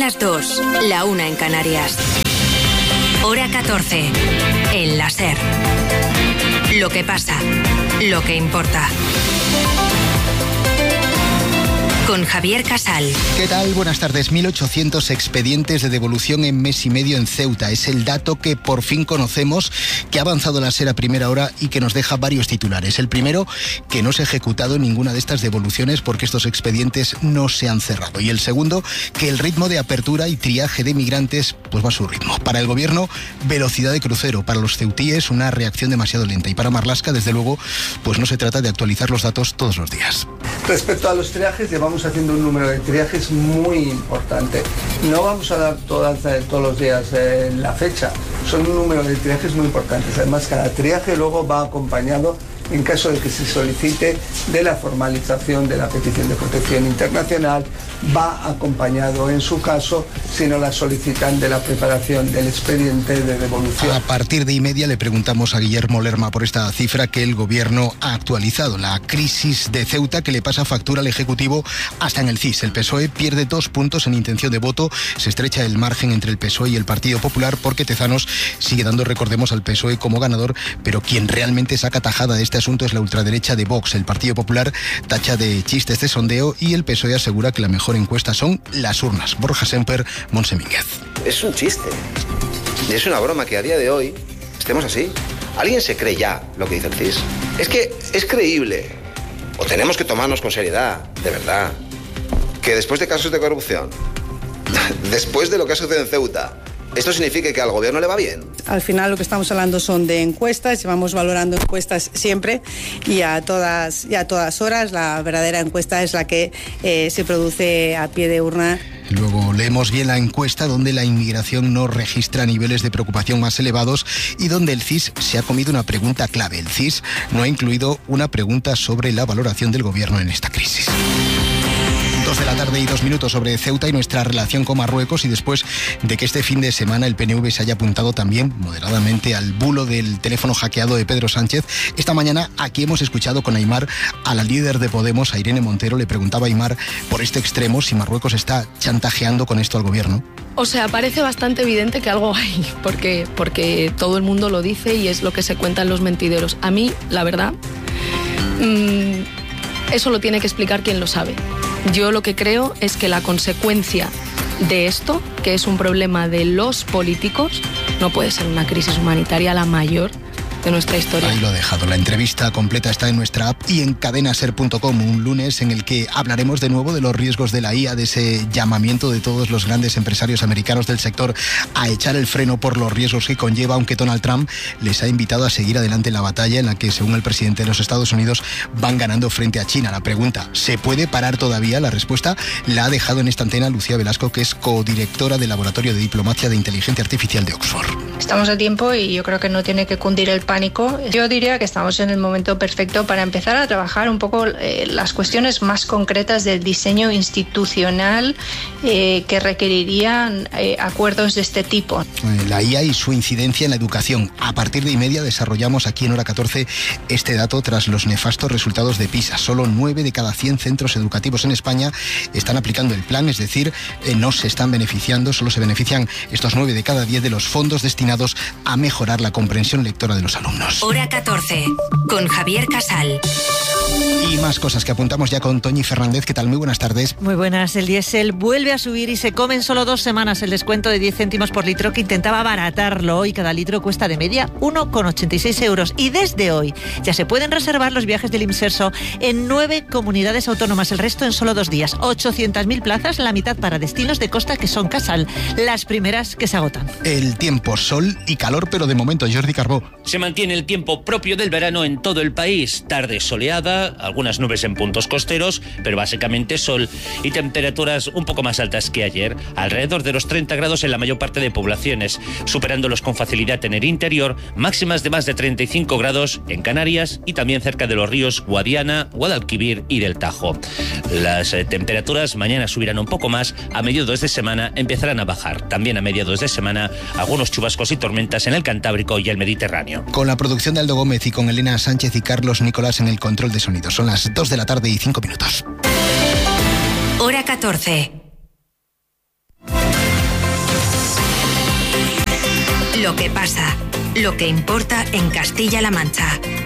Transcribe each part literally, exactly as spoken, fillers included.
las dos, la una en Canarias. Hora catorce, en la SER. Lo que pasa, lo que importa. Con Javier Casal. ¿Qué tal? Buenas tardes. mil ochocientos expedientes de devolución en mes y medio en Ceuta. Es el dato que por fin conocemos, que ha avanzado la SER a primera hora y que nos deja varios titulares. El primero, que no se ha ejecutado ninguna de estas devoluciones porque estos expedientes no se han cerrado. Y el segundo, que el ritmo de apertura y triaje de migrantes pues va a su ritmo. Para el gobierno, velocidad de crucero. Para los ceutíes, una reacción demasiado lenta. Y para Marlaska, desde luego, pues no se trata de actualizar los datos todos los días. Respecto a los triajes, llevamos haciendo un número de triajes muy importante. No vamos a dar todas, eh, todos los días eh, la fecha, son un número de triajes muy importantes. Además, cada triaje luego va acompañado, en caso de que se solicite, de la formalización de la petición de protección internacional, va acompañado, en su caso, si no la solicitan, de la preparación del expediente de devolución. A partir de y media le preguntamos a Guillermo Lerma por esta cifra que el gobierno ha actualizado. La crisis de Ceuta que le pasa factura al Ejecutivo hasta en el C I S. El P S O E pierde dos puntos en intención de voto. Se estrecha el margen entre el P S O E y el Partido Popular porque Tezanos sigue dando, recordemos, al P S O E como ganador, pero quien realmente saca tajada de este asunto es la ultraderecha de Vox. El Partido Popular tacha de chistes de sondeo y el P S O E asegura que la mejor encuesta son las urnas. Borja Semper, Monse Mínguez. Es un chiste. Y es una broma que a día de hoy estemos así. ¿Alguien se cree ya lo que dice el C I S? Es que es creíble. O tenemos que tomarnos con seriedad, de verdad, que después de casos de corrupción, después de lo que ha sucedido en Ceuta, ¿esto significa que al gobierno le va bien? Al final lo que estamos hablando son de encuestas, llevamos valorando encuestas siempre y a todas, y a todas horas. La verdadera encuesta es la que eh, se produce a pie de urna. Luego leemos bien la encuesta donde la inmigración no registra niveles de preocupación más elevados y donde el C I S se ha comido una pregunta clave. El C I S no ha incluido una pregunta sobre la valoración del gobierno en esta crisis. Dos de la tarde y dos minutos sobre Ceuta y nuestra relación con Marruecos, y después de que este fin de semana el P N V se haya apuntado también moderadamente al bulo del teléfono hackeado de Pedro Sánchez. Esta mañana aquí hemos escuchado con Aimar a la líder de Podemos, a Irene Montero. Le preguntaba a Aimar por este extremo si Marruecos está chantajeando con esto al gobierno. O sea, parece bastante evidente que algo hay, porque, porque todo el mundo lo dice y es lo que se cuenta en los mentideros. A mí, la verdad, mmm, eso lo tiene que explicar quien lo sabe. Yo lo que creo es que la consecuencia de esto, que es un problema de los políticos, no puede ser una crisis humanitaria la mayor de nuestra historia. Ahí lo he dejado. La entrevista completa está en nuestra app y en cadena ser punto com, un lunes en el que hablaremos de nuevo de los riesgos de la I A, de ese llamamiento de todos los grandes empresarios americanos del sector a echar el freno por los riesgos que conlleva, aunque Donald Trump les ha invitado a seguir adelante en la batalla en la que, según el presidente de los Estados Unidos, van ganando frente a China. La pregunta, ¿se puede parar todavía? La respuesta la ha dejado en esta antena Lucía Velasco, que es codirectora del Laboratorio de Diplomacia de Inteligencia Artificial de Oxford. Estamos a tiempo y yo creo que no tiene que cundir el pánico. Yo diría que estamos en el momento perfecto para empezar a trabajar un poco eh, las cuestiones más concretas del diseño institucional eh, que requerirían eh, acuerdos de este tipo. La I A y su incidencia en la educación. A partir de y media desarrollamos aquí en Hora catorce este dato tras los nefastos resultados de PISA. Solo nueve de cada cien centros educativos en España están aplicando el plan, es decir, eh, no se están beneficiando, solo se benefician estos nueve de cada diez de los fondos destinados a mejorar la comprensión lectora de los alumnos. Hora catorce, con Javier Casal. Y más cosas que apuntamos ya con Toñi Fernández. ¿Qué tal? Muy buenas tardes. Muy buenas. El diésel vuelve a subir y se come en solo dos semanas el descuento de diez céntimos por litro que intentaba abaratarlo. Hoy cada litro cuesta de media uno coma ochenta y seis euros. Y desde hoy ya se pueden reservar los viajes del Imserso en nueve comunidades autónomas. El resto en solo dos días. ochocientas mil plazas, la mitad para destinos de costa que son Casal. Las primeras que se agotan. El tiempo, sol y calor, pero de momento, Jordi Carbó. Se mantiene el tiempo propio del verano en todo el país. Tarde soleada, algunas nubes en puntos costeros, pero básicamente sol y temperaturas un poco más altas que ayer, alrededor de los treinta grados en la mayor parte de poblaciones, superándolos con facilidad en el interior, máximas de más de treinta y cinco grados en Canarias y también cerca de los ríos Guadiana, Guadalquivir y del Tajo. Las eh, temperaturas mañana subirán un poco más, a mediados de semana empezarán a bajar. También a mediados de semana algunos chubascos y tormentas en el Cantábrico y el Mediterráneo. Con la producción de Aldo Gómez y con Elena Sánchez y Carlos Nicolás en el control de sonido. Son las dos de la tarde y cinco minutos. Hora catorce. Lo que pasa, lo que importa en Castilla-La Mancha.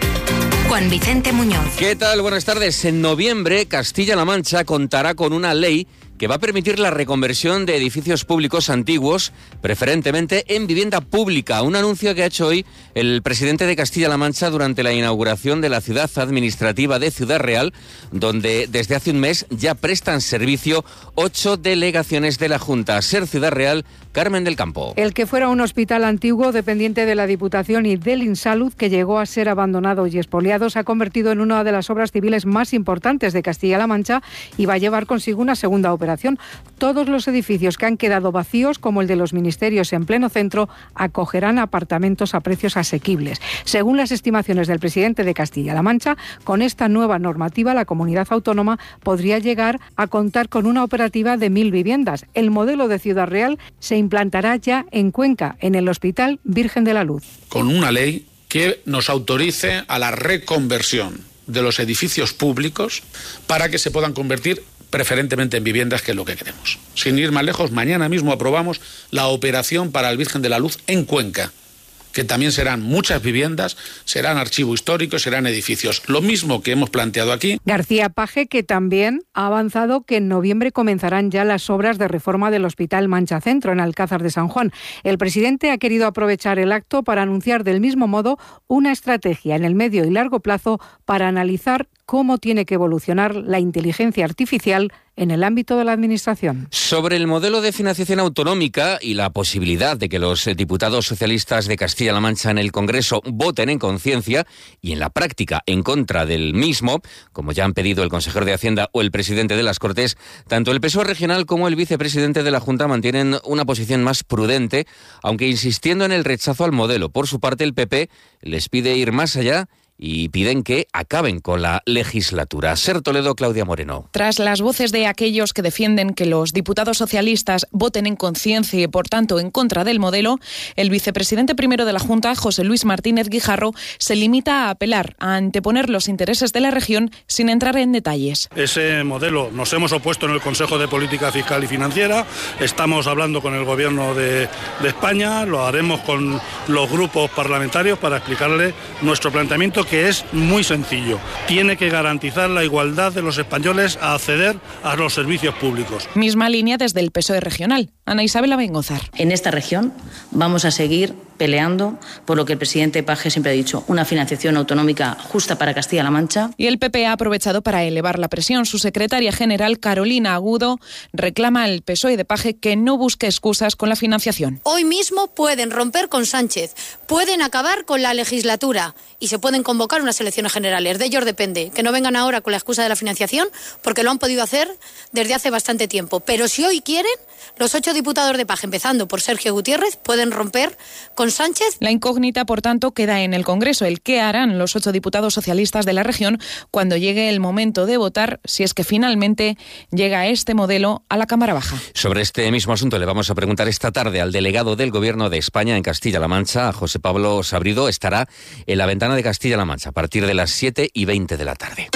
Juan Vicente Muñoz. ¿Qué tal? Buenas tardes. En noviembre, Castilla-La Mancha contará con una ley que va a permitir la reconversión de edificios públicos antiguos, preferentemente en vivienda pública. Un anuncio que ha hecho hoy el presidente de Castilla-La Mancha durante la inauguración de la ciudad administrativa de Ciudad Real, donde desde hace un mes ya prestan servicio ocho delegaciones de la Junta. Ser Ciudad Real, Carmen del Campo. El que fuera un hospital antiguo dependiente de la Diputación y del Insalud, que llegó a ser abandonado y expoliado, se ha convertido en una de las obras civiles más importantes de Castilla-La Mancha y va a llevar consigo una segunda operación. Todos los edificios que han quedado vacíos, como el de los ministerios en pleno centro, acogerán apartamentos a precios asequibles. Según las estimaciones del presidente de Castilla-La Mancha, con esta nueva normativa la comunidad autónoma podría llegar a contar con una operativa de mil viviendas. El modelo de Ciudad Real se implantará ya en Cuenca, en el Hospital Virgen de la Luz. Con una ley que nos autorice a la reconversión de los edificios públicos para que se puedan convertir preferentemente en viviendas, que es lo que queremos. Sin ir más lejos, mañana mismo aprobamos la operación para el Virgen de la Luz en Cuenca, que también serán muchas viviendas, serán archivo histórico, serán edificios. Lo mismo que hemos planteado aquí. García Paje, que también ha avanzado que en noviembre comenzarán ya las obras de reforma del Hospital Mancha Centro, en Alcázar de San Juan. El presidente ha querido aprovechar el acto para anunciar del mismo modo una estrategia en el medio y largo plazo para analizar cómo tiene que evolucionar la inteligencia artificial en el ámbito de la Administración. Sobre el modelo de financiación autonómica y la posibilidad de que los diputados socialistas de Castilla-La Mancha en el Congreso voten en conciencia y en la práctica en contra del mismo, como ya han pedido el consejero de Hacienda o el presidente de las Cortes, tanto el P S O E regional como el vicepresidente de la Junta mantienen una posición más prudente, aunque insistiendo en el rechazo al modelo. Por su parte, el P P les pide ir más allá y piden que acaben con la legislatura. Ser Toledo, Claudia Moreno. Tras las voces de aquellos que defienden que los diputados socialistas voten en conciencia y, por tanto, en contra del modelo, el vicepresidente primero de la Junta, José Luis Martínez Guijarro, se limita a apelar a anteponer los intereses de la región sin entrar en detalles. Ese modelo nos hemos opuesto en el Consejo de Política Fiscal y Financiera, estamos hablando con el Gobierno de, de España, lo haremos con los grupos parlamentarios para explicarle nuestro planteamiento, que es muy sencillo. Tiene que garantizar la igualdad de los españoles a acceder a los servicios públicos. Misma línea desde el P S O E regional. Ana Isabel Abengozar. En esta región vamos a seguir peleando por lo que el presidente Paje siempre ha dicho, una financiación autonómica justa para Castilla-La Mancha. Y el P P ha aprovechado para elevar la presión. Su secretaria general, Carolina Agudo, reclama al P S O E de Paje que no busque excusas con la financiación. Hoy mismo pueden romper con Sánchez, pueden acabar con la legislatura y se pueden convocar unas elecciones generales. De ellos depende, que no vengan ahora con la excusa de la financiación, porque lo han podido hacer desde hace bastante tiempo. Pero si hoy quieren, los ocho diputados de Paje, empezando por Sergio Gutiérrez, pueden romper con Sánchez. La incógnita, por tanto, queda en el Congreso. El qué harán los ocho diputados socialistas de la región cuando llegue el momento de votar, si es que finalmente llega este modelo a la Cámara Baja. Sobre este mismo asunto le vamos a preguntar esta tarde al delegado del Gobierno de España en Castilla-La Mancha, a José Pablo Sabrido. Estará en la ventana de Castilla-La Mancha a partir de las siete y veinte de la tarde.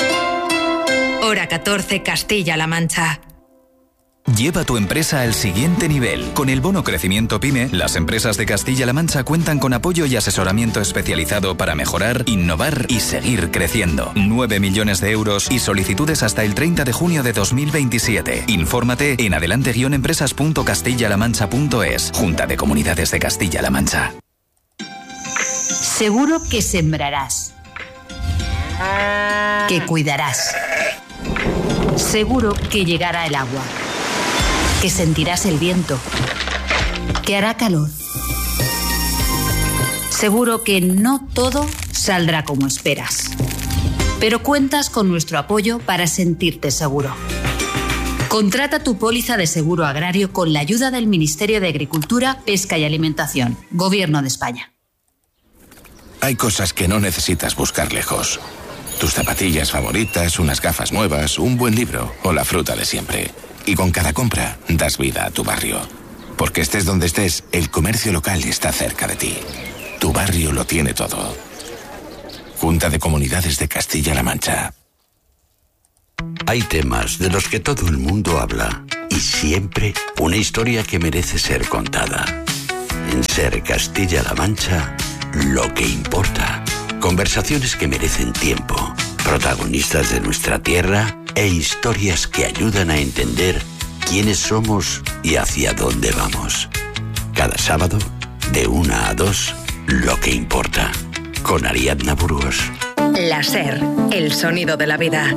Hora catorce, Castilla-La Mancha. Lleva tu empresa al siguiente nivel. Con el bono Crecimiento PYME, las empresas de Castilla-La Mancha cuentan con apoyo y asesoramiento especializado para mejorar, innovar y seguir creciendo. nueve millones de euros y solicitudes hasta el treinta de junio de dos mil veintisiete. Infórmate en adelante guion empresas punto castilla la mancha punto es. Junta de Comunidades de Castilla-La Mancha. Seguro que sembrarás, que cuidarás. Seguro que llegará el agua, que sentirás el viento, que hará calor. Seguro que no todo saldrá como esperas, pero cuentas con nuestro apoyo para sentirte seguro. Contrata tu póliza de seguro agrario con la ayuda del Ministerio de Agricultura, Pesca y Alimentación, Gobierno de España. Hay cosas que no necesitas buscar lejos. Tus zapatillas favoritas, unas gafas nuevas, un buen libro o la fruta de siempre. Y con cada compra das vida a tu barrio. Porque estés donde estés, el comercio local está cerca de ti. Tu barrio lo tiene todo. Junta de Comunidades de Castilla-La Mancha. Hay temas de los que todo el mundo habla y siempre una historia que merece ser contada. En Ser Castilla-La Mancha, lo que importa. Conversaciones que merecen tiempo, protagonistas de nuestra tierra e historias que ayudan a entender quiénes somos y hacia dónde vamos. Cada sábado, de una a dos, lo que importa. Con Ariadna Burgos. La SER, el sonido de la vida.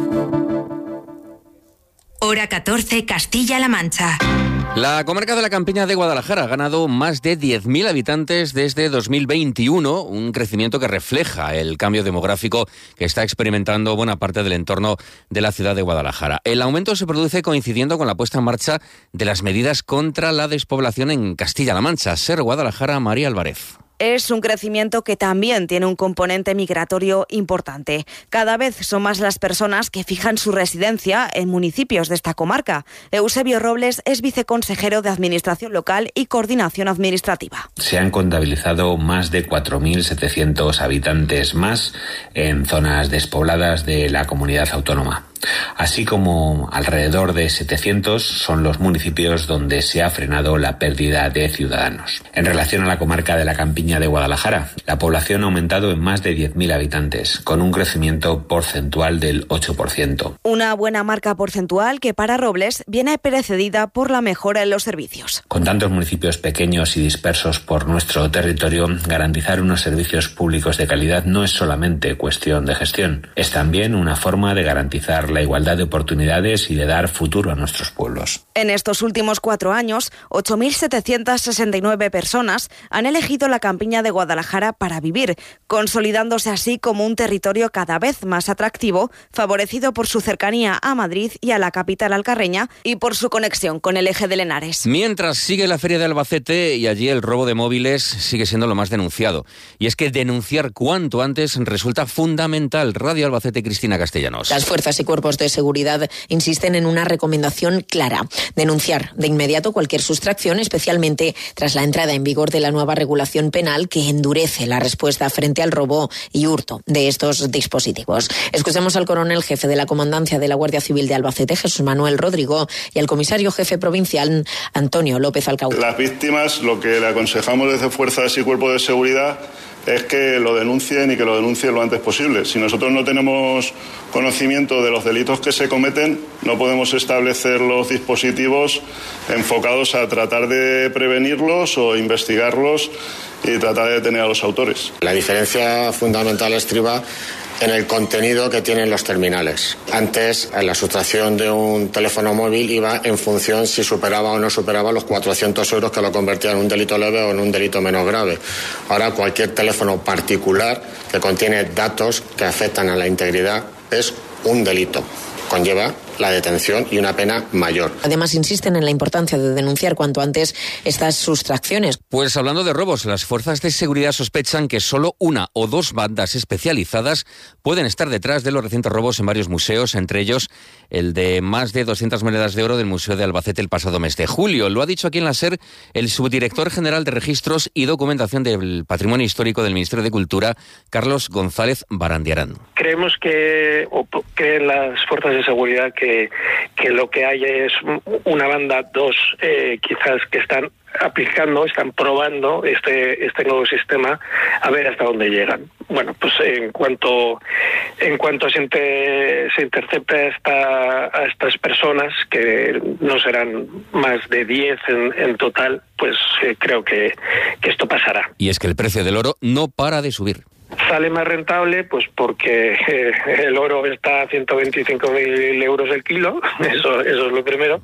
Hora catorce, Castilla-La Mancha. La comarca de la Campiña de Guadalajara ha ganado más de diez mil habitantes desde dos mil veintiuno, un crecimiento que refleja el cambio demográfico que está experimentando buena parte del entorno de la ciudad de Guadalajara. El aumento se produce coincidiendo con la puesta en marcha de las medidas contra la despoblación en Castilla-La Mancha. SER Guadalajara, María Álvarez. Es un crecimiento que también tiene un componente migratorio importante. Cada vez son más las personas que fijan su residencia en municipios de esta comarca. Eusebio Robles es viceconsejero de Administración Local y Coordinación Administrativa. Se han contabilizado más de cuatro mil setecientos habitantes más en zonas despobladas de la comunidad autónoma. Así como alrededor de setecientos son los municipios donde se ha frenado la pérdida de ciudadanos. En relación a la comarca de la Campiña de Guadalajara, la población ha aumentado en más de diez mil habitantes, con un crecimiento porcentual del ocho por ciento. Una buena marca porcentual que para Robles viene precedida por la mejora en los servicios. Con tantos municipios pequeños y dispersos por nuestro territorio, garantizar unos servicios públicos de calidad no es solamente cuestión de gestión, es también una forma de garantizar la igualdad de oportunidades y de dar futuro a nuestros pueblos. En estos últimos cuatro años, ocho mil setecientas sesenta y nueve personas han elegido la Campiña de Guadalajara para vivir, consolidándose así como un territorio cada vez más atractivo, favorecido por su cercanía a Madrid y a la capital alcarreña y por su conexión con el eje del Henares. Mientras sigue la Feria de Albacete y allí el robo de móviles sigue siendo lo más denunciado. Y es que denunciar cuanto antes resulta fundamental. Radio Albacete, Cristina Castellanos. Las fuerzas y cuerpos de seguridad insisten en una recomendación clara: denunciar de inmediato cualquier sustracción, especialmente tras la entrada en vigor de la nueva regulación penal que endurece la respuesta frente al robo y hurto de estos dispositivos. Escuchamos al coronel jefe de la Comandancia de la Guardia Civil de Albacete, Jesús Manuel Rodrigo, y al comisario jefe provincial, Antonio López Alcáuza. Las víctimas, lo que le aconsejamos desde fuerzas y cuerpos de seguridad es que lo denuncien y que lo denuncien lo antes posible. Si nosotros no tenemos conocimiento de los delitos que se cometen, no podemos establecer los dispositivos enfocados a tratar de prevenirlos o investigarlos y tratar de detener a los autores. La diferencia fundamental estriba en el contenido que tienen los terminales. Antes, la sustracción de un teléfono móvil iba en función si superaba o no superaba los cuatrocientos euros, que lo convertía en un delito leve o en un delito menos grave. Ahora, cualquier teléfono particular que contiene datos que afectan a la integridad es un delito. Conlleva la detención y una pena mayor. Además, insisten en la importancia de denunciar cuanto antes estas sustracciones. Pues hablando de robos, las fuerzas de seguridad sospechan que solo una o dos bandas especializadas pueden estar detrás de los recientes robos en varios museos, entre ellos el de más de doscientas monedas de oro del Museo de Albacete el pasado mes de julio. Lo ha dicho aquí en la SER el subdirector general de Registros y Documentación del Patrimonio Histórico del Ministerio de Cultura, Carlos González Barandiarán. Creemos que, o que las fuerzas de seguridad que Que, que lo que hay es una banda, dos, eh, quizás que están aplicando, están probando este este nuevo sistema a ver hasta dónde llegan. Bueno, pues en cuanto en cuanto se, inter, se intercepte a, esta, a estas personas, que no serán más de diez en, en total, pues eh, creo que, que esto pasará. Y es que el precio del oro no para de subir. Sale más rentable pues porque eh, el oro está a ciento veinticinco mil euros el kilo, eso, eso es lo primero,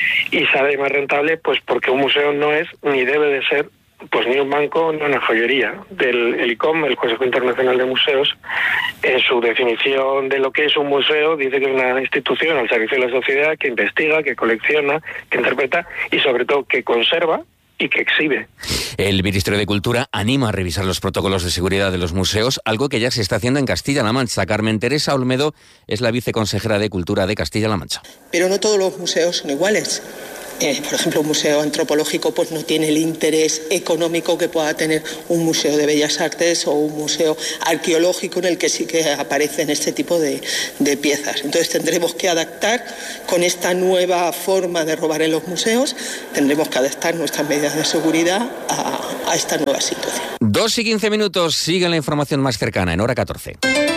y sale más rentable pues porque un museo no es ni debe de ser pues ni un banco ni una joyería. Del el I C O M, el Consejo Internacional de Museos, en su definición de lo que es un museo, dice que es una institución al servicio de la sociedad que investiga, que colecciona, que interpreta y sobre todo que conserva y que exhibe. El Ministerio de Cultura anima a revisar los protocolos de seguridad de los museos, algo que ya se está haciendo en Castilla-La Mancha. Carmen Teresa Olmedo es la viceconsejera de Cultura de Castilla-La Mancha. Pero no todos los museos son iguales. Eh, por ejemplo, un museo antropológico pues no tiene el interés económico que pueda tener un museo de bellas artes o un museo arqueológico en el que sí que aparecen este tipo de, de piezas. Entonces tendremos que adaptar con esta nueva forma de robar en los museos, tendremos que adaptar nuestras medidas de seguridad a, a esta nueva situación. Dos y quince minutos, sigue la información más cercana en Hora catorce.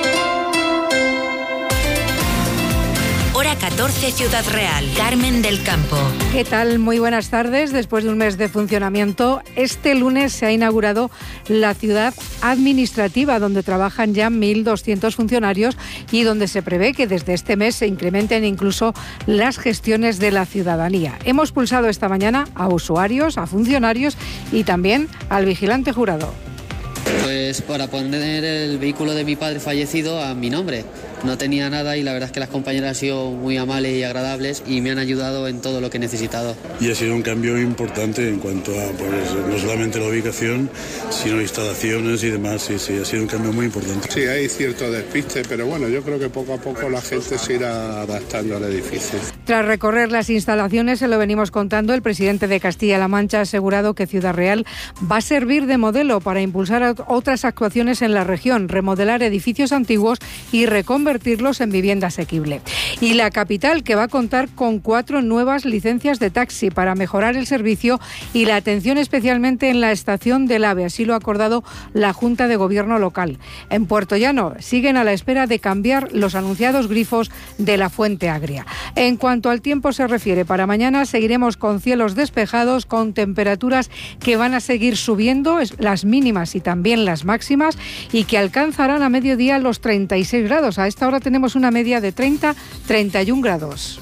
Hora catorce, Ciudad Real. Carmen del Campo. ¿Qué tal? Muy buenas tardes. Después de un mes de funcionamiento, este lunes se ha inaugurado la ciudad administrativa, donde trabajan ya mil doscientos funcionarios y donde se prevé que desde este mes se incrementen incluso las gestiones de la ciudadanía. Hemos pulsado esta mañana a usuarios, a funcionarios y también al vigilante jurado. Pues para poner el vehículo de mi padre fallecido a mi nombre. No tenía nada y la verdad es que las compañeras han sido muy amables y agradables y me han ayudado en todo lo que he necesitado. Y ha sido un cambio importante en cuanto a, pues, no solamente la ubicación, sino instalaciones y demás. Sí, sí, ha sido un cambio muy importante. Sí, hay cierto despiste, pero bueno, yo creo que poco a poco la gente se irá adaptando al edificio. Tras recorrer las instalaciones, se lo venimos contando, el presidente de Castilla-La Mancha ha asegurado que Ciudad Real va a servir de modelo para impulsar otras actuaciones en la región, remodelar edificios antiguos y reconvertirlos en vivienda asequible. Y la capital, que va a contar con cuatro nuevas licencias de taxi para mejorar el servicio y la atención especialmente en la estación del AVE. Así lo ha acordado la Junta de Gobierno local. En Puerto Llano siguen a la espera de cambiar los anunciados grifos de la Fuente Agria. En cuanto al tiempo se refiere, para mañana seguiremos con cielos despejados, con temperaturas que van a seguir subiendo, las mínimas y también las máximas, y que alcanzarán a mediodía los treinta y seis grados. A esta hora tenemos una media de treinta a treinta y un grados.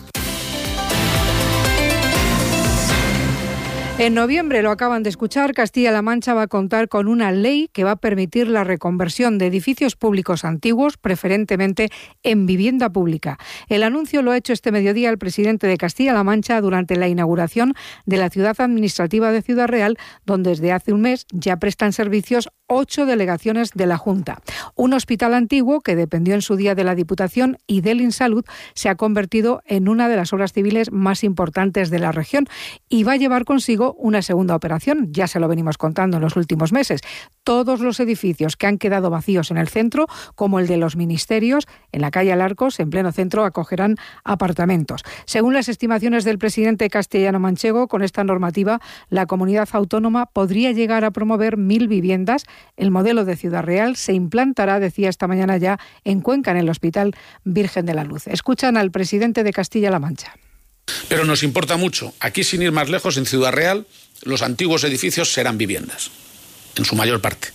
En noviembre, lo acaban de escuchar, Castilla-La Mancha va a contar con una ley que va a permitir la reconversión de edificios públicos antiguos, preferentemente en vivienda pública. El anuncio lo ha hecho este mediodía el presidente de Castilla-La Mancha durante la inauguración de la ciudad administrativa de Ciudad Real, donde desde hace un mes ya prestan servicios ocho delegaciones de la Junta. Un hospital antiguo que dependió en su día de la Diputación y del Insalud se ha convertido en una de las obras civiles más importantes de la región y va a llevar consigo una segunda operación. Ya se lo venimos contando en los últimos meses. Todos los edificios que han quedado vacíos en el centro, como el de los ministerios, en la calle Alarcos, en pleno centro, acogerán apartamentos. Según las estimaciones del presidente castellano-manchego, con esta normativa, la comunidad autónoma podría llegar a promover mil viviendas. El modelo de Ciudad Real se implantará, decía esta mañana ya, en Cuenca, en el Hospital Virgen de la Luz. Escuchan al presidente de Castilla-La Mancha. Pero nos importa mucho. Aquí, sin ir más lejos, en Ciudad Real, los antiguos edificios serán viviendas, en su mayor parte.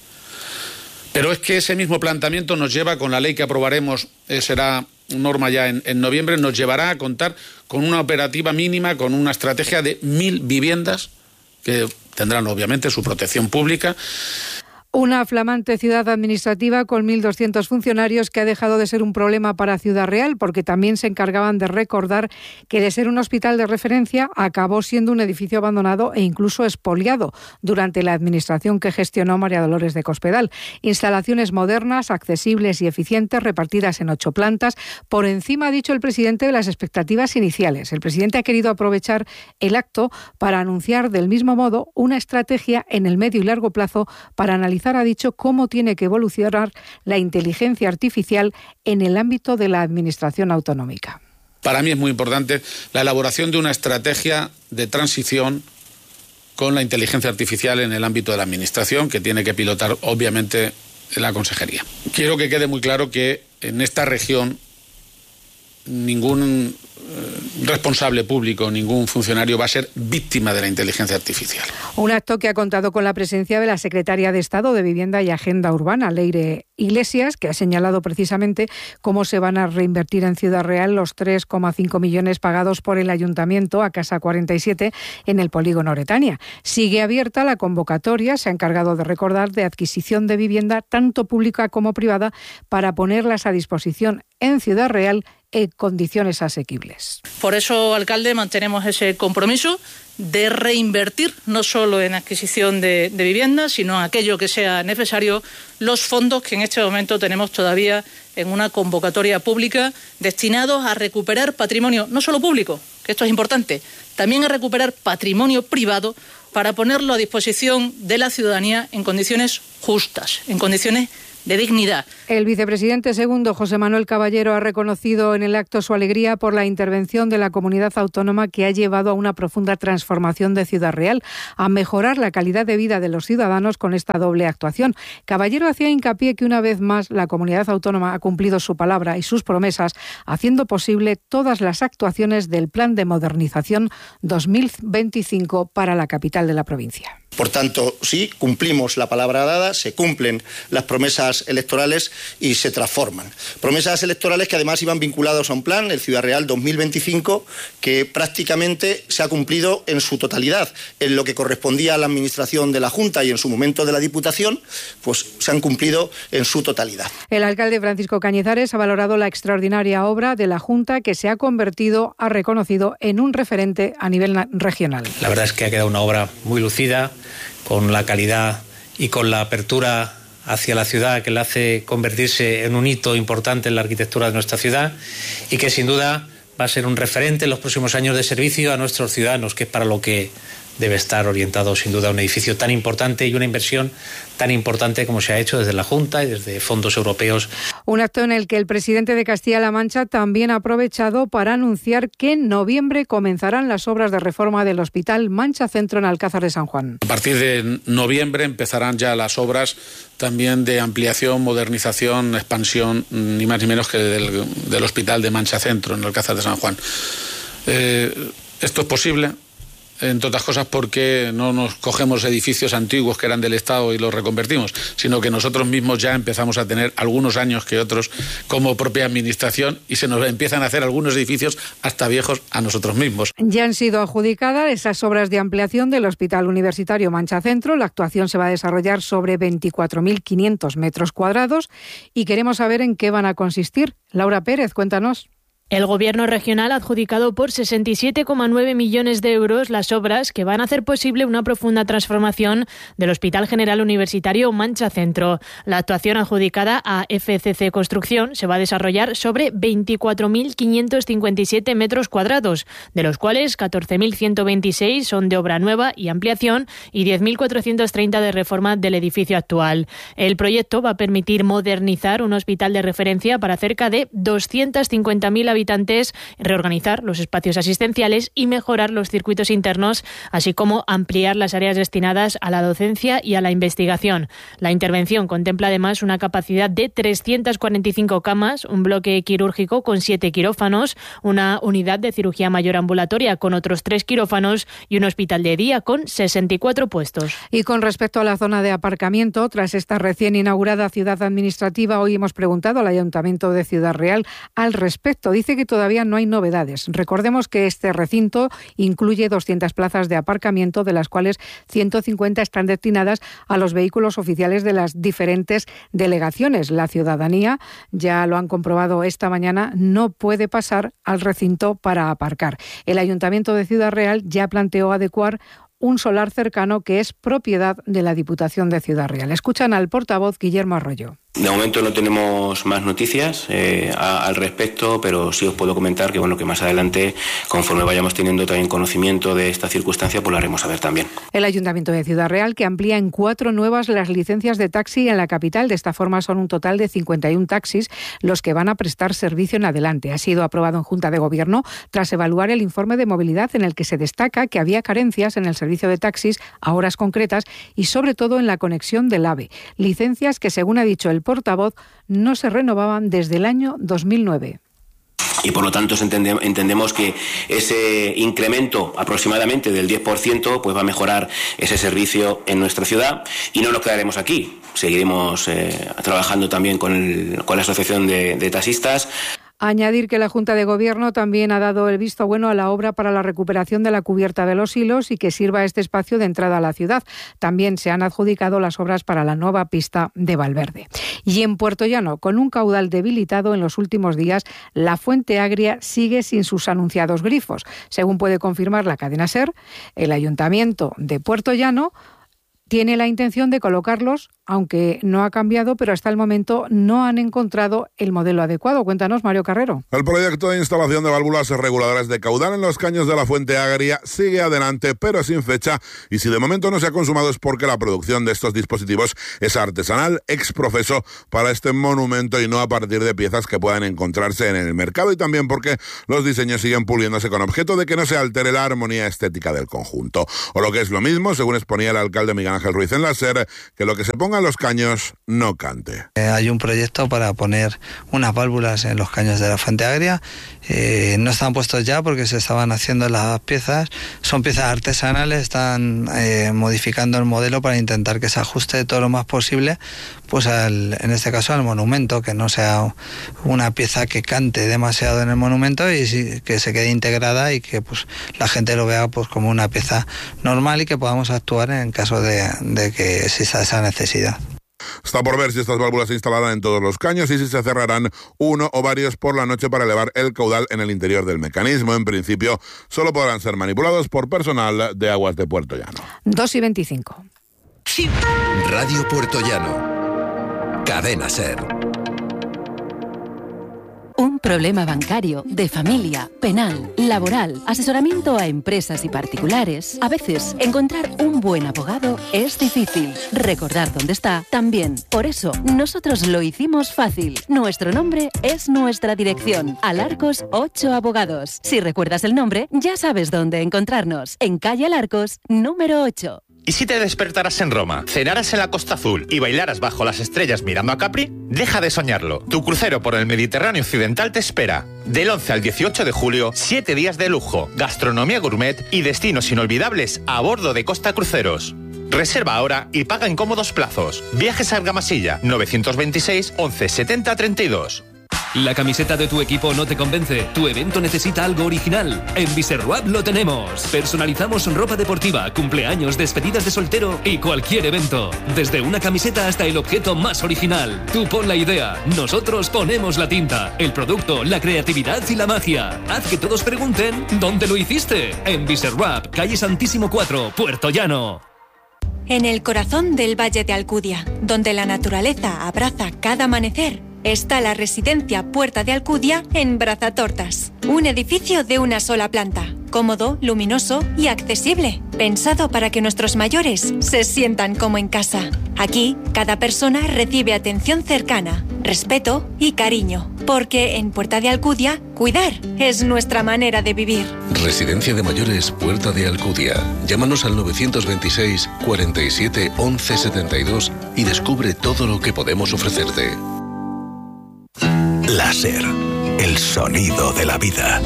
Pero es que ese mismo planteamiento nos lleva, con la ley que aprobaremos, eh, será norma ya en, en noviembre, nos llevará a contar con una operativa mínima, con una estrategia de mil viviendas, que tendrán obviamente su protección pública. Una flamante ciudad administrativa con mil doscientos funcionarios que ha dejado de ser un problema para Ciudad Real, porque también se encargaban de recordar que de ser un hospital de referencia acabó siendo un edificio abandonado e incluso expoliado durante la administración que gestionó María Dolores de Cospedal. Instalaciones modernas, accesibles y eficientes repartidas en ocho plantas, por encima, ha dicho el presidente, de las expectativas iniciales. El presidente ha querido aprovechar el acto para anunciar del mismo modo una estrategia en el medio y largo plazo para analizar, ha dicho, cómo tiene que evolucionar la inteligencia artificial en el ámbito de la administración autonómica. Para mí es muy importante la elaboración de una estrategia de transición con la inteligencia artificial en el ámbito de la administración, que tiene que pilotar, obviamente, la consejería. Quiero que quede muy claro que en esta región ningún responsable público, ningún funcionario va a ser víctima de la inteligencia artificial. Un acto que ha contado con la presencia de la secretaria de Estado de Vivienda y Agenda Urbana, Leire Iglesias, que ha señalado precisamente cómo se van a reinvertir en Ciudad Real los tres coma cinco millones pagados por el Ayuntamiento a Casa cuarenta y siete en el polígono Oretania. Sigue abierta la convocatoria, se ha encargado de recordar, de adquisición de vivienda tanto pública como privada para ponerlas a disposición en Ciudad Real en condiciones asequibles. Por eso, alcalde, mantenemos ese compromiso de reinvertir no solo en adquisición de, de viviendas, sino en aquello que sea necesario, los fondos que en este momento tenemos todavía en una convocatoria pública destinados a recuperar patrimonio, no solo público, que esto es importante, también a recuperar patrimonio privado para ponerlo a disposición de la ciudadanía en condiciones justas, en condiciones de dignidad. El vicepresidente segundo, José Manuel Caballero, ha reconocido en el acto su alegría por la intervención de la comunidad autónoma que ha llevado a una profunda transformación de Ciudad Real, a mejorar la calidad de vida de los ciudadanos con esta doble actuación. Caballero hacía hincapié que una vez más la comunidad autónoma ha cumplido su palabra y sus promesas, haciendo posible todas las actuaciones del Plan de Modernización dos mil veinticinco para la capital de la provincia. Por tanto, sí, cumplimos la palabra dada, se cumplen las promesas electorales y se transforman. Promesas electorales que además iban vinculadas a un plan, el Ciudad Real dos mil veinticinco, que prácticamente se ha cumplido en su totalidad. En lo que correspondía a la administración de la Junta y en su momento de la Diputación, pues se han cumplido en su totalidad. El alcalde Francisco Cañizares ha valorado la extraordinaria obra de la Junta que se ha convertido, ha reconocido, en un referente a nivel regional. La verdad es que ha quedado una obra muy lucida, con la calidad y con la apertura hacia la ciudad que la hace convertirse en un hito importante en la arquitectura de nuestra ciudad y que sin duda va a ser un referente en los próximos años de servicio a nuestros ciudadanos, que es para lo que debe estar orientado sin duda un edificio tan importante y una inversión tan importante como se ha hecho desde la Junta y desde fondos europeos. Un acto en el que el presidente de Castilla-La Mancha también ha aprovechado para anunciar que en noviembre comenzarán las obras de reforma del Hospital Mancha Centro en Alcázar de San Juan. A partir de noviembre empezarán ya las obras también de ampliación, modernización, expansión, ni más ni menos que del, del Hospital de Mancha Centro en Alcázar de San Juan. Eh, esto es posible, entre otras cosas porque no nos cogemos edificios antiguos que eran del Estado y los reconvertimos, sino que nosotros mismos ya empezamos a tener algunos años que otros como propia administración y se nos empiezan a hacer algunos edificios hasta viejos a nosotros mismos. Ya han sido adjudicadas esas obras de ampliación del Hospital Universitario Mancha Centro. La actuación se va a desarrollar sobre veinticuatro mil quinientos metros cuadrados y queremos saber en qué van a consistir. Laura Pérez, cuéntanos. El Gobierno regional ha adjudicado por sesenta y siete coma nueve millones de euros las obras que van a hacer posible una profunda transformación del Hospital General Universitario Mancha Centro. La actuación adjudicada a F C C Construcción se va a desarrollar sobre veinticuatro mil quinientos cincuenta y siete metros cuadrados, de los cuales catorce mil ciento veintiséis son de obra nueva y ampliación y diez mil cuatrocientos treinta de reforma del edificio actual. El proyecto va a permitir modernizar un hospital de referencia para cerca de doscientos cincuenta mil habitantes habitantes, reorganizar los espacios asistenciales y mejorar los circuitos internos, así como ampliar las áreas destinadas a la docencia y a la investigación. La intervención contempla además una capacidad de trescientas cuarenta y cinco camas, un bloque quirúrgico con siete quirófanos, una unidad de cirugía mayor ambulatoria con otros tres quirófanos y un hospital de día con sesenta y cuatro puestos. Y con respecto a la zona de aparcamiento, tras esta recién inaugurada ciudad administrativa, hoy hemos preguntado al Ayuntamiento de Ciudad Real al respecto. Dice que todavía no hay novedades. Recordemos que este recinto incluye doscientas plazas de aparcamiento, de las cuales ciento cincuenta están destinadas a los vehículos oficiales de las diferentes delegaciones. La ciudadanía, ya lo han comprobado esta mañana, no puede pasar al recinto para aparcar. El Ayuntamiento de Ciudad Real ya planteó adecuar un solar cercano que es propiedad de la Diputación de Ciudad Real. Escuchan al portavoz Guillermo Arroyo. De momento no tenemos más noticias eh, a, al respecto, pero sí os puedo comentar que bueno que más adelante, conforme vayamos teniendo también conocimiento de esta circunstancia, pues lo haremos saber también. El Ayuntamiento de Ciudad Real, que amplía en cuatro nuevas las licencias de taxi en la capital. De esta forma son un total de cincuenta y uno taxis los que van a prestar servicio en adelante. Ha sido aprobado en Junta de Gobierno tras evaluar el informe de movilidad en el que se destaca que había carencias en el servicio de taxis a horas concretas y sobre todo en la conexión del AVE. Licencias que, según ha dicho el portavoz, no se renovaban desde el año dos mil nueve. Y por lo tanto entendemos que ese incremento aproximadamente del diez por ciento pues va a mejorar ese servicio en nuestra ciudad y no nos quedaremos aquí. Seguiremos eh, trabajando también con, el, con la Asociación de, de Taxistas. Añadir que la Junta de Gobierno también ha dado el visto bueno a la obra para la recuperación de la cubierta de los Silos y que sirva este espacio de entrada a la ciudad. También se han adjudicado las obras para la nueva pista de Valverde. Y en Puerto Llano, con un caudal debilitado en los últimos días, la fuente agria sigue sin sus anunciados grifos. Según puede confirmar la cadena SER, el Ayuntamiento de Puerto Llano tiene la intención de colocarlos, aunque no ha cambiado, pero hasta el momento no han encontrado el modelo adecuado. Cuéntanos, Mario Carrero. El proyecto de instalación de válvulas reguladoras de caudal en los caños de la Fuente Agria sigue adelante, pero sin fecha, y si de momento no se ha consumado es porque la producción de estos dispositivos es artesanal, ex profeso para este monumento y no a partir de piezas que puedan encontrarse en el mercado, y también porque los diseños siguen puliéndose con objeto de que no se altere la armonía estética del conjunto. O lo que es lo mismo, según exponía el alcalde Miguel Ángel Ruiz en la SER, que lo que se ponga en los caños no cante. Eh, hay un proyecto para poner unas válvulas en los caños de la Fuente Agria. Eh, no están puestos ya porque se estaban haciendo las piezas. Son piezas artesanales, están eh, modificando el modelo para intentar que se ajuste todo lo más posible, pues al, en este caso al monumento, que no sea una pieza que cante demasiado en el monumento y sí, que se quede integrada y que pues la gente lo vea pues como una pieza normal y que podamos actuar en caso de, de que exista esa necesidad. Está por ver si estas válvulas se instalarán en todos los caños y si se cerrarán uno o varios por la noche para elevar el caudal en el interior del mecanismo. En principio, solo podrán ser manipulados por personal de Aguas de Puerto Llano. dos y veinticinco. Radio Puerto Llano. Cadena SER. Un problema bancario, de familia, penal, laboral, asesoramiento a empresas y particulares. A veces, encontrar un buen abogado es difícil. Recordar dónde está, también. Por eso, nosotros lo hicimos fácil. Nuestro nombre es nuestra dirección. Alarcos ocho Abogados. Si recuerdas el nombre, ya sabes dónde encontrarnos. En calle Alarcos, número ocho. ¿Y si te despertaras en Roma, cenaras en la Costa Azul y bailaras bajo las estrellas mirando a Capri? Deja de soñarlo. Tu crucero por el Mediterráneo Occidental te espera. Del once al dieciocho de julio, siete días de lujo, gastronomía gourmet y destinos inolvidables a bordo de Costa Cruceros. Reserva ahora y paga en cómodos plazos. Viajes a Argamasilla, novecientos veintiséis, once, setenta, treinta y dos. ¿La camiseta de tu equipo no te convence? ¿Tu evento necesita algo original? En Biserwap lo tenemos. Personalizamos ropa deportiva, cumpleaños, despedidas de soltero y cualquier evento. Desde una camiseta hasta el objeto más original. Tú pon la idea, nosotros ponemos la tinta, el producto, la creatividad y la magia. Haz que todos pregunten ¿dónde lo hiciste? En Biserwap, calle Santísimo cuatro, Puerto Llano. En el corazón del Valle de Alcudia, donde la naturaleza abraza cada amanecer, está la residencia Puerta de Alcudia en Brazatortas. Un edificio de una sola planta, cómodo, luminoso y accesible, pensado para que nuestros mayores se sientan como en casa. Aquí, cada persona recibe atención cercana, respeto y cariño, porque en Puerta de Alcudia, cuidar es nuestra manera de vivir. Residencia de mayores Puerta de Alcudia. Llámanos al novecientos veintiséis, cuarenta y siete, once, setenta y dos y descubre todo lo que podemos ofrecerte. La SER, el sonido de la vida.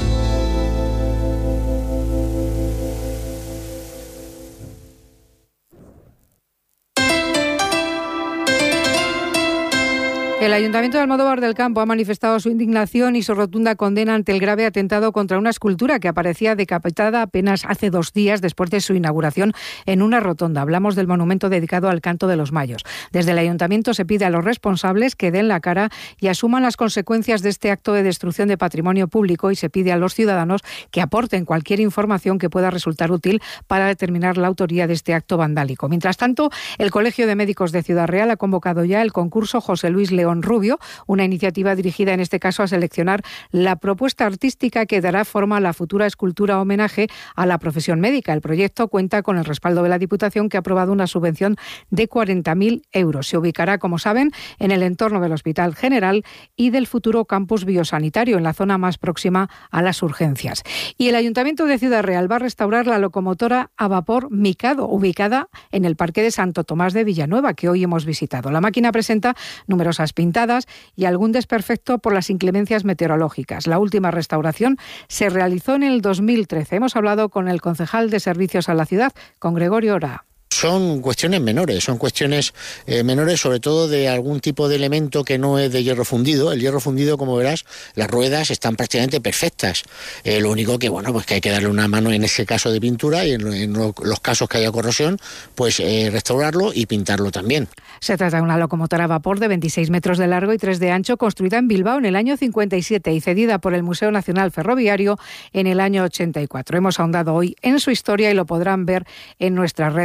El Ayuntamiento de Almodóvar del Campo ha manifestado su indignación y su rotunda condena ante el grave atentado contra una escultura que aparecía decapitada apenas hace dos días después de su inauguración en una rotonda. Hablamos del monumento dedicado al canto de los mayos. Desde el Ayuntamiento se pide a los responsables que den la cara y asuman las consecuencias de este acto de destrucción de patrimonio público y se pide a los ciudadanos que aporten cualquier información que pueda resultar útil para determinar la autoría de este acto vandálico. Mientras tanto, el Colegio de Médicos de Ciudad Real ha convocado ya el concurso José Luis León Rubio, una iniciativa dirigida en este caso a seleccionar la propuesta artística que dará forma a la futura escultura homenaje a la profesión médica. El proyecto cuenta con el respaldo de la Diputación, que ha aprobado una subvención de cuarenta mil euros. Se ubicará, como saben, en el entorno del Hospital General y del futuro campus biosanitario, en la zona más próxima a las urgencias. Y el Ayuntamiento de Ciudad Real va a restaurar la locomotora a vapor Mikado, ubicada en el Parque de Santo Tomás de Villanueva, que hoy hemos visitado. La máquina presenta numerosas pintadas y algún desperfecto por las inclemencias meteorológicas. La última restauración se realizó en el dos mil trece. Hemos hablado con el concejal de Servicios a la Ciudad, con Gregorio Ora. Son cuestiones menores, son cuestiones eh, menores sobre todo de algún tipo de elemento que no es de hierro fundido. El hierro fundido, como verás, las ruedas están prácticamente perfectas. Eh, lo único que, bueno, pues que hay que darle una mano en ese caso de pintura y en, en lo, los casos que haya corrosión, pues eh, restaurarlo y pintarlo también. Se trata de una locomotora a vapor de veintiséis metros de largo y tres de ancho, construida en Bilbao en el año cincuenta y siete y cedida por el Museo Nacional Ferroviario en el año ochenta y cuatro. Hemos ahondado hoy en su historia y lo podrán ver en nuestras redes sociales.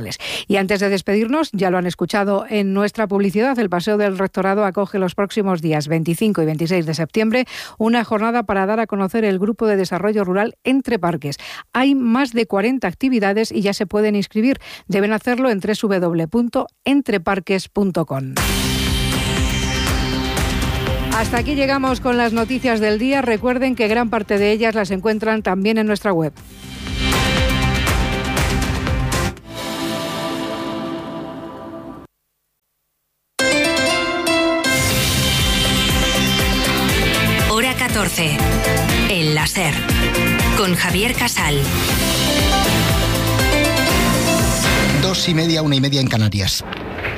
internacionales. Y antes de despedirnos, ya lo han escuchado en nuestra publicidad, el Paseo del Rectorado acoge los próximos días veinticinco y veintiséis de septiembre una jornada para dar a conocer el Grupo de Desarrollo Rural Entre Parques. Hay más de cuarenta actividades y ya se pueden inscribir. Deben hacerlo en doble u doble u doble u punto entreparques punto com. Hasta aquí llegamos con las noticias del día. Recuerden que gran parte de ellas las encuentran también en nuestra web. Hora catorce. El láser. Con Javier Casal. Dos y media, una y media en Canarias.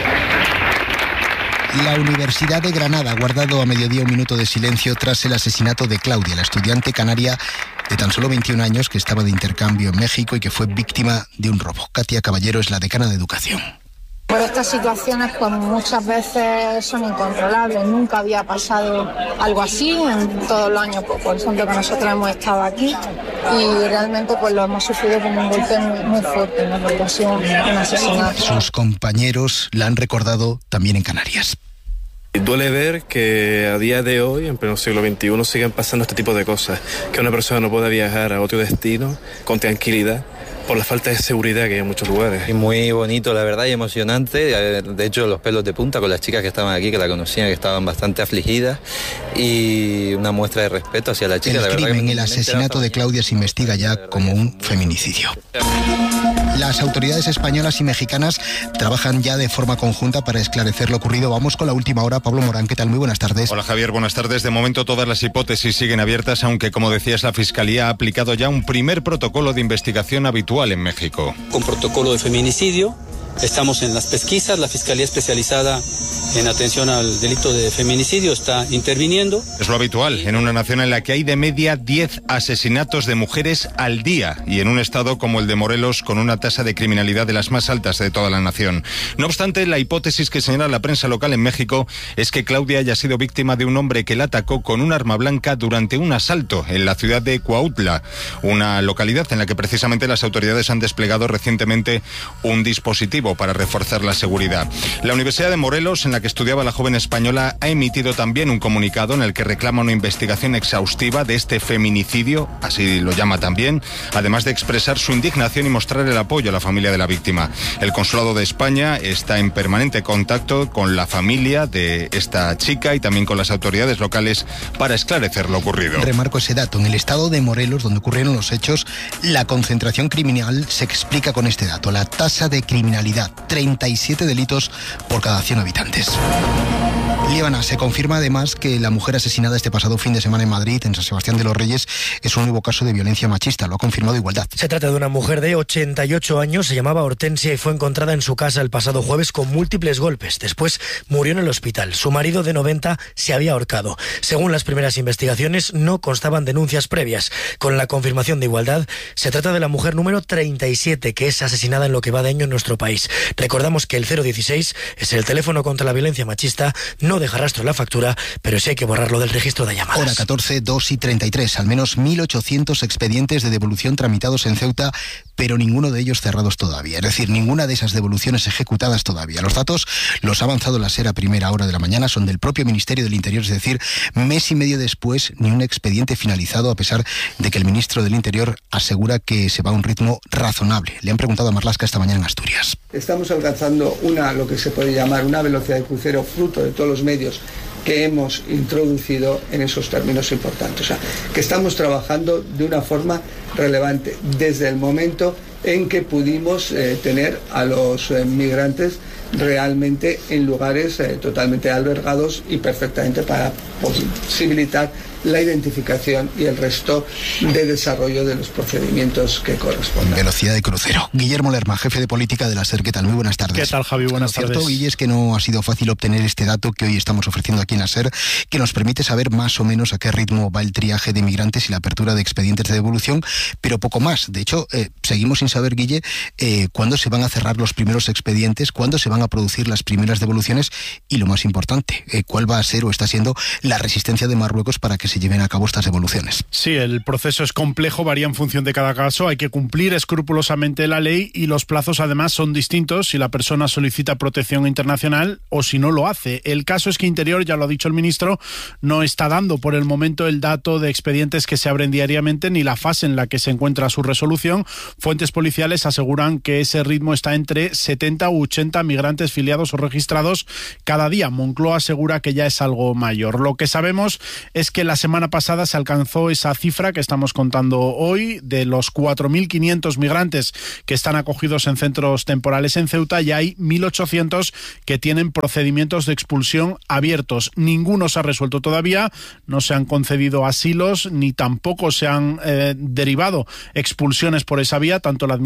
La Universidad de Granada ha guardado a mediodía un minuto de silencio tras el asesinato de Claudia, la estudiante canaria de tan solo veintiún años que estaba de intercambio en México y que fue víctima de un robo. Katia Caballero es la decana de Educación. Pero estas situaciones pues muchas veces son incontrolables. Nunca había pasado algo así en todos los años, pues, por ejemplo, que nosotros hemos estado aquí, y realmente pues lo hemos sufrido como un golpe muy, muy fuerte, ¿no? Porque ha sido un, un asesinato. Sus compañeros la han recordado también en Canarias. Duele ver que a día de hoy, en pleno siglo veintiuno, sigan pasando este tipo de cosas, que una persona no pueda viajar a otro destino con tranquilidad por la falta de seguridad que hay en muchos lugares. Y muy bonito, la verdad, y emocionante. De hecho, los pelos de punta con las chicas que estaban aquí, que la conocían, que estaban bastante afligidas, y una muestra de respeto hacia la chica. El la crimen, verdad que el asesinato de Claudia se investiga ya como un feminicidio. Las autoridades españolas y mexicanas trabajan ya de forma conjunta para esclarecer lo ocurrido. Vamos con la última hora. Pablo Morán, ¿qué tal? Muy buenas tardes. Hola Javier, buenas tardes. De momento todas las hipótesis siguen abiertas, aunque como decías, la Fiscalía ha aplicado ya un primer protocolo de investigación habitual en México. Con protocolo de feminicidio, estamos en las pesquisas, la Fiscalía especializada en atención al delito de feminicidio está interviniendo. Es lo habitual en una nación en la que hay de media diez asesinatos de mujeres al día y en un estado como el de Morelos con una tasa de criminalidad de las más altas de toda la nación. No obstante, la hipótesis que señala la prensa local en México es que Claudia haya sido víctima de un hombre que la atacó con un arma blanca durante un asalto en la ciudad de Cuautla, una localidad en la que precisamente las autoridades han desplegado recientemente un dispositivo para reforzar la seguridad. La Universidad de Morelos, en la que estudiaba la joven española, ha emitido también un comunicado en el que reclama una investigación exhaustiva de este feminicidio, así lo llama también, además de expresar su indignación y mostrar el apoyo a la familia de la víctima. El Consulado de España está en permanente contacto con la familia de esta chica y también con las autoridades locales para esclarecer lo ocurrido. Remarco ese dato. En el estado de Morelos, donde ocurrieron los hechos, la concentración criminal se explica con este dato. La tasa de criminalidad, treinta y siete delitos por cada cien habitantes. Líbana, se confirma además que la mujer asesinada este pasado fin de semana en Madrid, en San Sebastián de los Reyes, es un nuevo caso de violencia machista. Lo ha confirmado Igualdad. Se trata de una mujer de ochenta y ocho años, se llamaba Hortensia y fue encontrada en su casa el pasado jueves con múltiples golpes. Después murió en el hospital. Su marido de noventa se había ahorcado. Según las primeras investigaciones, no constaban denuncias previas. Con la confirmación de Igualdad, se trata de la mujer número treinta y siete que es asesinada en lo que va de año en nuestro país. Recordamos que el cero dieciséis es el teléfono contra la violencia machista. No deja rastro en la factura, pero sí hay que borrarlo del registro de llamadas. Hora catorce, dos y treinta y tres. Al menos mil ochocientos expedientes de devolución tramitados en Ceuta, pero ninguno de ellos cerrados todavía. Es decir, ninguna de esas devoluciones ejecutadas todavía. Los datos los ha avanzado la SER a primera hora de la mañana, son del propio Ministerio del Interior, es decir, mes y medio después, ni un expediente finalizado, a pesar de que el ministro del Interior asegura que se va a un ritmo razonable. Le han preguntado a Marlaska esta mañana en Asturias. Estamos alcanzando una, lo que se puede llamar una velocidad de crucero fruto de todos los medios que hemos introducido en esos términos importantes. O sea, que estamos trabajando de una forma relevante desde el momento en que pudimos eh, tener a los eh, migrantes realmente en lugares eh, totalmente albergados y perfectamente para posibilitar la identificación y el resto de desarrollo de los procedimientos que correspondan. Velocidad de crucero. Guillermo Lerma, jefe de política de la SER. ¿Qué tal? Muy buenas tardes. ¿Qué tal, Javi? Buenas tardes. Cierto, Guille, es que no ha sido fácil obtener este dato que hoy estamos ofreciendo aquí en la SER, que nos permite saber más o menos a qué ritmo va el triaje de migrantes y la apertura de expedientes de devolución, pero poco más. De hecho, eh, seguimos sin saber, Guille, eh, cuándo se van a cerrar los primeros expedientes, cuándo se van a producir las primeras devoluciones y, lo más importante, eh, cuál va a ser o está siendo la resistencia de Marruecos para que se se lleven a cabo estas devoluciones. Sí, el proceso es complejo, varía en función de cada caso. Hay que cumplir escrupulosamente la ley y los plazos además son distintos si la persona solicita protección internacional o si no lo hace. El caso es que Interior, ya lo ha dicho el ministro, no está dando por el momento el dato de expedientes que se abren diariamente ni la fase en la que se encuentra su resolución. Fuentes policiales aseguran que ese ritmo está entre setenta u ochenta migrantes filiados o registrados cada día. Moncloa asegura que ya es algo mayor. Lo que sabemos es que la semana pasada se alcanzó esa cifra que estamos contando hoy de los cuatro mil quinientos migrantes que están acogidos en centros temporales en Ceuta y hay mil ochocientos que tienen procedimientos de expulsión abiertos. Ninguno se ha resuelto todavía, no se han concedido asilos ni tampoco se han eh, derivado expulsiones por esa vía, tanto la